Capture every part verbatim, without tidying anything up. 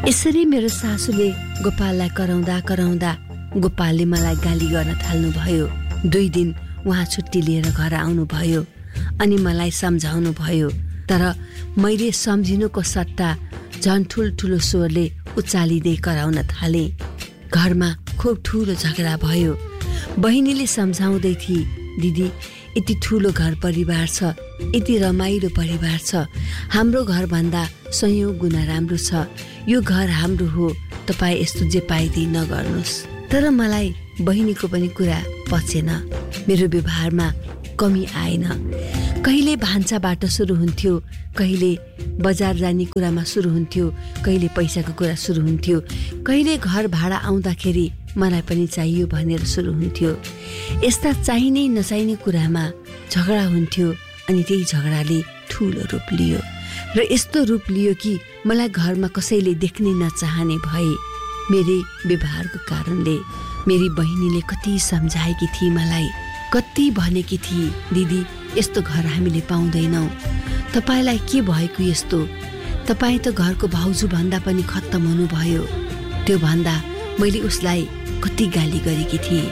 यसरी मेरो सासूले गोपाललाई कराउँदा कराउँदा गोपालले मलाई गाली गर्न थाल्नुभयो। दुई दिन उहाँ छुट्टी लिएर घर आउनुभयो अनि मलाई सम्झाउनु भयो, तर मैले सम्झिनुको सट्टा झन् ठुल्ठुलो स्वरले उचालिँदै कराउन थाले। घरमा खुब ठुलो झगडा भयो। बहिनीले सम्झाउँदै थिए, दिदी यति ठुलो घर परिवार छ, यति रमाइलो परिवार छ, हाम्रो घरभन्दा सयौं गुणा राम्रो छ, यो घर हाम्रो हो, तपाईँ यस्तो जे पाइदिए नगर्नुहोस्। तर मलाई बहिनीको पनि कुरा पचेन। मेरो व्यवहारमा कमी आएन। कहिले भान्साबाट सुरु हुन्थ्यो, कहिले बजार जाने कुरामा सुरु हुन्थ्यो, कहिले पैसाको कुरा सुरु हुन्थ्यो, कहिले घर भाडा आउँदाखेरि मलाई पनि चाहियो भनेर सुरु हुन्थ्यो। यस्ता चाहिने नचाहिने कुरामा झगडा हुन्थ्यो अनि त्यही झगडाले ठुलो रूप लियो र यस्तो रूप लियो कि मलाई घरमा कसैले देख्नै नचाहने भए। मेरै व्यवहारको कारणले मेरी बहिनीले कति सम्झाएकी थिए, मलाई कति भनेकी थिए, दिदी यस्तो घर हामीले पाउँदैनौँ, तपाईँलाई के भएको यस्तो, तपाईँ त घरको भाउजू भन्दा पनि खत्तम हुनुभयो। त्यो भन्दा मैले उसलाई कति गाली गरेकी थिएँ।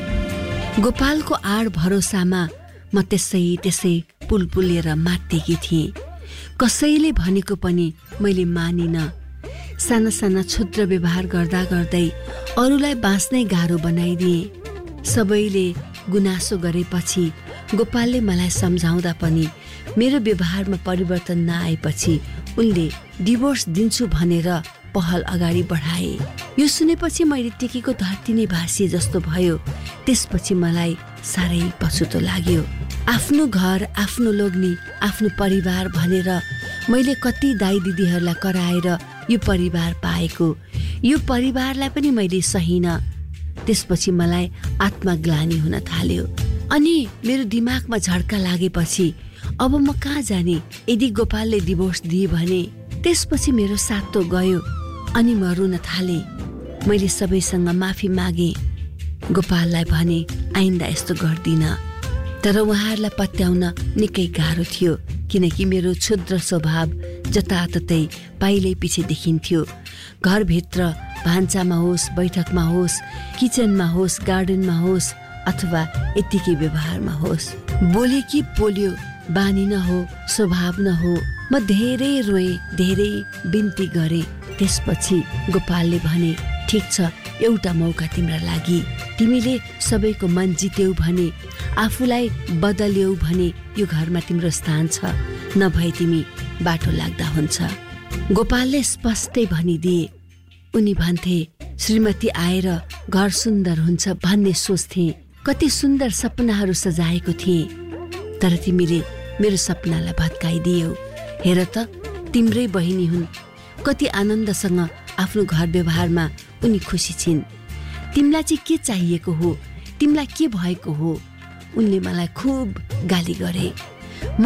गोपालको आड भरोसामा म त्यसै त्यसै पुलपुलेर मात्तेकी थिएँ। कसैले भनेको पनि मैले मानिन। साना साना क्षुद्र व्यवहार गर्दा गर्दै अरूलाई बाँच्नै गाह्रो बनाइदिएँ। सबैले गुनासो गरेपछि गोपालले मलाई सम्झाउँदा पनि मेरो व्यवहारमा परिवर्तन नआएपछि उनले डिभोर्स दिन्छु भनेर पहल अगाडि बढाए। यो सुनेपछि मैले टेकेको धरती नै भासिए जस्तो भयो। त्यसपछि मलाई साह्रै पछुतो लाग्यो। आफ्नो घर, आफ्नो लोग्नी, आफ्नो परिवार भनेर मैले कति दाइ दिदीहरूलाई कराएर यो परिवार पाएको, यो परिवारलाई पनि मैले सहिन। त्यसपछि मलाई आत्मग्लानि हुन थाल्यो अनि मेरो दिमागमा झड्का लागेपछि अब म कहाँ जाने? यदि गोपालले डिभोर्स दिए भने त्यसपछि मेरो साथ त गयो अनि म रुन थाले। मैले सबैसँग माफी मागे। गोपाललाई भने आइन्दा यस्तो गर्दिन, तर उहाँहरूलाई पत्याउन निकै गाह्रो थियो किनकि मेरो क्षुद्र स्वभाव जताततै पाइलै पछि देखिन्थ्यो। घरभित्र भान्सामा होस्, बैठकमा होस्, किचनमा होस्, गार्डनमा होस् अथवा यतिकै व्यवहारमा होस्, बोले कि पोल्यो बानी न हो, स्वभाव न हो। म धेरै रोएँ, धेरै बिन्ती गरेँ। त्यसपछि गोपालले भने, ठिक छ, एउटा मौका तिम्रा लागि, तिमीले सबैको मन जित्यौ भने, आफूलाई बदल्यौ भने यो घरमा तिम्रो स्थान छ, नभए तिमी बाटो लाग्दा हुन्छ। गोपालले स्पष्टै भनिदिए। उनी भन्थे, श्रीमती आएर घर सुन्दर हुन्छ भन्ने सोच्थे। कति सुन्दर सपनाहरू सजाएको थिए, तर तिमीले मेरो सपनालाई भत्काइदियौ। हेर त, तिम्रै बहिनी हुन्, कति आनन्दसँग आफ्नो घर व्यवहारमा उनी खुसी छिन्। तिमीलाई चाहिँ के चाहिएको हो? तिमीलाई के भएको हो? उनले मलाई खुब गाली गरे। म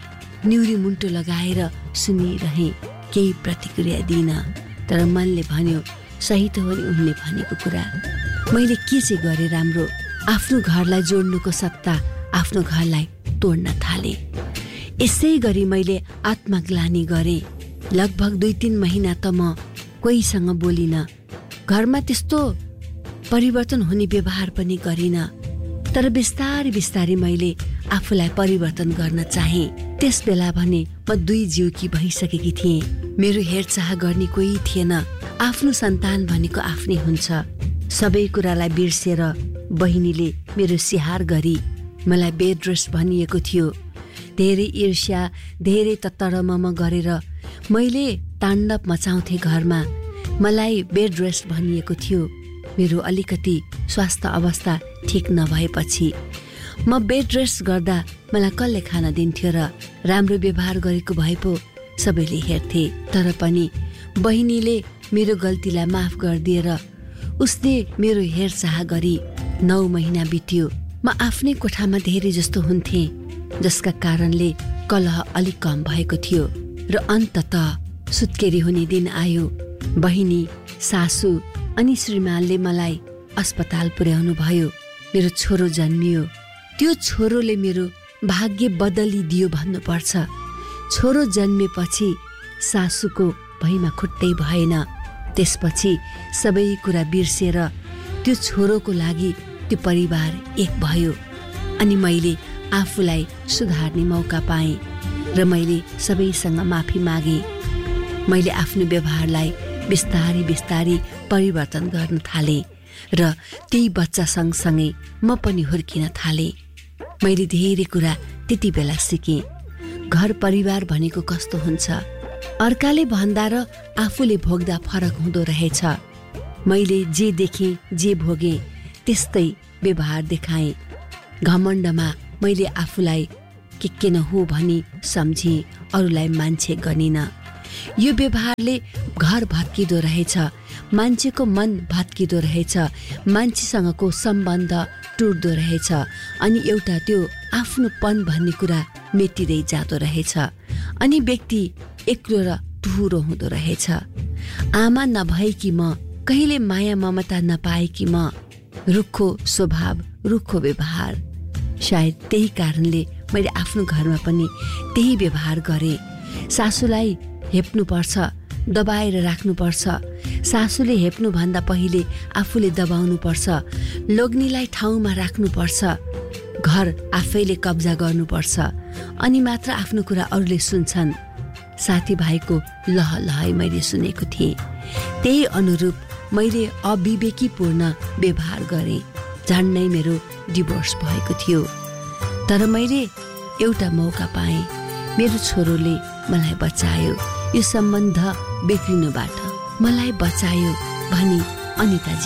निउरी मुन्टो लगाएर सुनिरहेँ, केही प्रतिक्रिया दिन। तर मनले भन्यो, सही त हो नि उनले भनेको कुरा। मैले के चाहिँ गरेँ राम्रो? आफ्नो घरलाई जोड्नुको सट्टा आफ्नो घरलाई तोड्न थाले। यसै गरी मैले आत्मग्लानि गरेँ। लगभग दुई तिन महिना त म कोहीसँग बोलिन। घरमा त्यस्तो परिवर्तन हुने व्यवहार पनि गरिन। तर बिस्तारै बिस्तारै मैले आफूलाई परिवर्तन गर्न चाहेँ। त्यस बेला भने म दुई जीवकी भइसकेकी थिएँ। मेरो हेरचाह गर्ने कोही थिएन। आफ्नो सन्तान भनेको आफ्नै हुन्छ। सबै कुरालाई बिर्सेर बहिनीले मेरो स्याहार गरी मलाई बेड रेस्ट भनिएको थियो। धेरै ईर्ष्या, धेरै ततरमम गरेर मैले ताण्डव मचाउँथे घरमा। मलाई बेड रेस्ट भनिएको थियो। मेरो अलिकति स्वास्थ्य अवस्था ठिक नभएपछि म बेड रेस्ट गर्दा मलाई कसले खान दिन्थ्यो र? राम्रो व्यवहार गरेको भए पो सबैले हेर्थे। तर पनि बहिनीले मेरो गल्तीलाई माफ गरिदिएर उसले मेरो हेरचाह गरी नौ महिना बित्यो। म आफ्नै कोठामा धेरै जस्तो हुन्थे, जसका कारणले कलह अलिक कम भएको थियो। र अन्ततः सुत्केरी हुने दिन आयो। बहिनी, सासू अनि श्रीमानले मलाई अस्पताल पुर्याउनु भयो। मेरो छोरो जन्मियो। त्यो छोरोले मेरो भाग्य बदलिदियो भन्नुपर्छ। छोरो जन्मेपछि सासूको भैमा खुट्टै भएन। त्यसपछि सबै कुरा बिर्सेर त्यो छोरोको लागि त्यो परिवार एक भयो अनि मैले आफूलाई सुधार्ने मौका पाएँ र मैले सबैसँग माफी मागेँ। मैले आफ्नो व्यवहारलाई बिस्तारै बिस्तारै परिवर्तन गर्न थालेँ र त्यही बच्चा सँगसँगै म पनि हुर्किन थालेँ। मैले धेरै कुरा त्यति बेला सिकेँ। घर परिवार भनेको कस्तो हुन्छ, अर्काले भन्दा र आफूले भोग्दा फरक हुँदो रहेछ। मैले जे देखेँ जे भोगेँ त्यस्तै व्यवहार देखाएँ। घमण्डमा मैले आफूलाई के के न हो भनी सम्झेँ, अरूलाई मान्छे गनिन। यो व्यवहारले घर भत्किँदो रहेछ, मान्छेको मन भत्किँदो रहेछ, मान्छेसँगको सम्बन्ध टुट्दो रहेछ अनि एउटा त्यो आफ्नोपन भन्ने कुरा मेटिँदै जाँदो रहेछ अनि व्यक्ति एक्लो र टुहुरो हुँदो रहेछ। आमा नभएकी म, कहिले माया ममता नपाएकी म, रुखो स्वभाव, रुखो व्यवहार। सायद त्यही कारणले मैले आफ्नो घरमा पनि त्यही व्यवहार गरेँ। सासूलाई हेप्नुपर्छ, दबाएर राख्नुपर्छ, सासूले हेप्नुभन्दा पहिले आफूले दबाउनुपर्छ, लोग्नीलाई ठाउँमा राख्नुपर्छ, घर आफैले कब्जा गर्नुपर्छ अनि मात्र आफ्नो कुरा अरूले सुन्छन्। साथीभाइको लह लहै मैले सुनेको थिएँ। त्यही अनुरूप मैले अविवेकीपूर्ण व्यवहार गरेँ। झन्नै मेरो डिभोर्स भएको थियो। तर मैले एउटा मौका पाएँ। मेरो छोरोले मलाई बचायो, यो सम्बन्ध बिग्रिनुबाट मलाई बचायो भनी अनिताजी